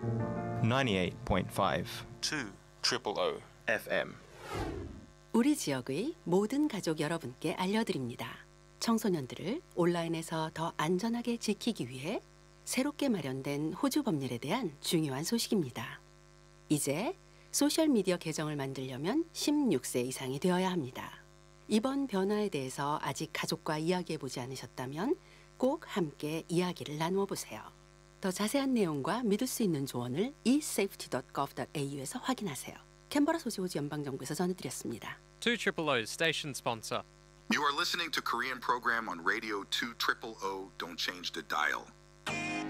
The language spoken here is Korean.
98.5 2 FM. 우리 지역의 모든 가족 여러분께 알려드립니다. 청소년들을 온라인에서 더 안전하게 지키기 위해 새롭게 마련된 호주 법률에 대한 중요한 소식입니다. 이제 소셜미디어 계정을 만들려면 16세 이상이 되어야 합니다. 이번 변화에 대해서 아직 가족과 이야기해보지 않으셨다면 꼭 함께 이야기를 나누어 보세요. 더 자세한 내용과 믿을 수 있는 조언을 esafety.gov.au에서 확인하세요. 캔버라 소시 호주 연방정부에서 전해드렸습니다. 200 station sponsor. You are listening to Korean program on radio 200. Don't change the dial.